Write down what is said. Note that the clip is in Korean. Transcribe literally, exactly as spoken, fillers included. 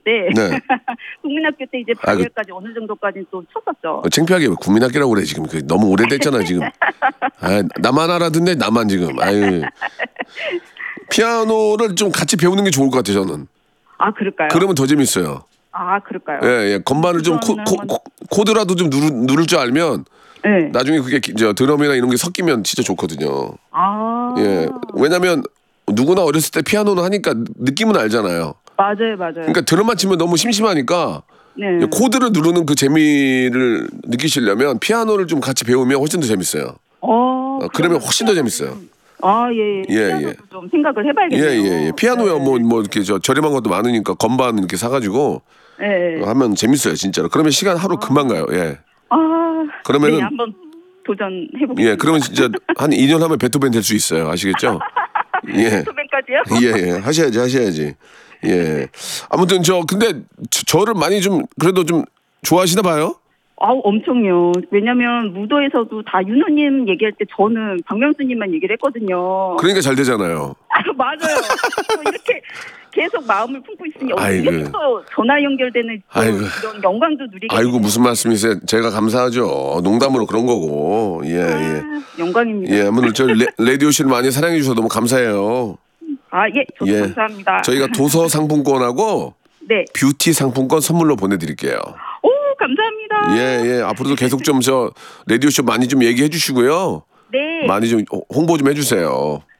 때 네. 국민학교 때 이제 아이고. 발열까지 어느 정도까지 또 쳤었죠. 어, 창피하게 왜 국민학교라고 그래 지금. 그 너무 오래됐잖아 지금. 아, 나만 알아듣네 나만 지금. 아유. 피아노를 좀 같이 배우는 게 좋을 것 같아요 저는. 아 그럴까요? 그러면 더 재밌어요. 아 그럴까요? 예, 예. 건반을 좀 코, 우선은 코, 한번- 코, 코드라도 좀 누르, 누를 줄 알면 네. 나중에 그게 기- 저 드럼이나 이런 게 섞이면 진짜 좋거든요. 아 예. 왜냐면 누구나 어렸을 때 피아노는 하니까 느낌은 알잖아요. 맞아요, 맞아요. 그러니까 드럼만 치면 너무 심심하니까 네. 코드를 누르는 그 재미를 느끼시려면 피아노를 좀 같이 배우면 훨씬 더 재밌어요. 어, 어, 그러면 훨씬 더 재밌어요. 아, 예, 예. 예, 피아노도 예. 좀 생각을 예, 해봐야겠네요. 예, 예. 피아노야 네. 뭐, 뭐 이렇게 저 저렴한 것도 많으니까 건반 이렇게 사가지고 예, 예. 하면 재밌어요, 진짜로. 그러면 시간 하루 금방 가요. 예. 아, 그러면은- 네, 한번 도전해보겠습니다. 예, 그러면 진짜 한 이 년 하면 베토벤 될 수 있어요. 아시겠죠? 예. 베토벤까지요? 예, 예. 하셔야지, 하셔야지. 예. 아무튼 저 근데 저, 저를 많이 좀 그래도 좀 좋아하시나 봐요? 아우, 엄청요. 왜냐면 무도에서도 다 윤호님 얘기할 때 저는 박명수님만 얘기를 했거든요. 그러니까 잘 되잖아요. 아, 맞아요. 또 이렇게 계속 마음을 품고 있으니 아이고. 이렇게 또 전화 연결되는 또 아이고. 이런 영광도 누리게 아이고 되네요. 무슨 말씀이세요? 제가 감사하죠. 농담으로 그런 거고. 예, 예. 아, 영광입니다. 예, 아무튼 저 레, 라디오 씨를 많이 사랑해 주셔서 너무 감사해요. 아, 예, 저도 예. 감사합니다. 저희가 도서 상품권하고 네. 뷰티 상품권 선물로 보내드릴게요. 오, 감사합니다. 예, 예. 앞으로도 계속 좀 저 라디오 쇼 많이 좀 얘기해 주시고요. 네. 많이 좀 홍보 좀 해주세요.